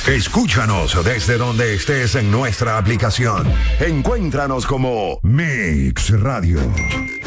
Escúchanos desde donde estés en nuestra aplicación. Encuéntranos como Mix Radio.